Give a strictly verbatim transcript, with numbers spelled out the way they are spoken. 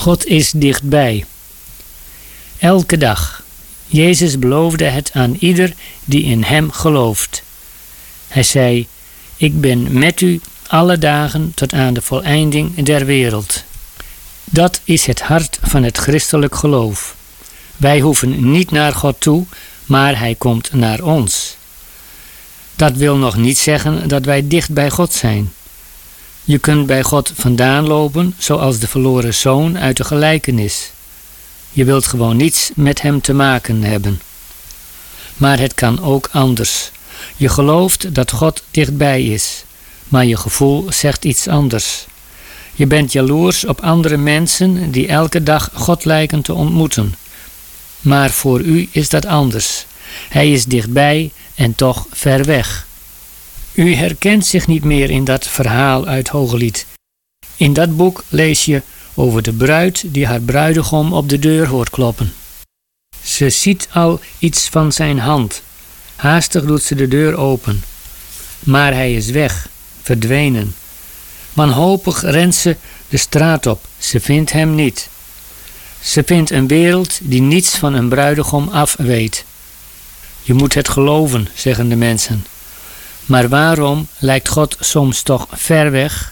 God is dichtbij. Elke dag. Jezus beloofde het aan ieder die in hem gelooft. Hij zei: ik ben met u alle dagen tot aan de voleinding der wereld. Dat is het hart van het christelijk geloof. Wij hoeven niet naar God toe, maar hij komt naar ons. Dat wil nog niet zeggen dat wij dicht bij God zijn. Je kunt bij God vandaan lopen, zoals de verloren zoon uit de gelijkenis. Je wilt gewoon niets met hem te maken hebben. Maar het kan ook anders. Je gelooft dat God dichtbij is, maar je gevoel zegt iets anders. Je bent jaloers op andere mensen die elke dag God lijken te ontmoeten. Maar voor u is dat anders. Hij is dichtbij en toch ver weg. U herkent zich niet meer in dat verhaal uit Hooglied. In dat boek lees je over de bruid die haar bruidegom op de deur hoort kloppen. Ze ziet al iets van zijn hand. Haastig doet ze de deur open. Maar hij is weg, verdwenen. Wanhopig rent ze de straat op. Ze vindt hem niet. Ze vindt een wereld die niets van een bruidegom af weet. Je moet het geloven, zeggen de mensen. Maar waarom lijkt God soms toch ver weg?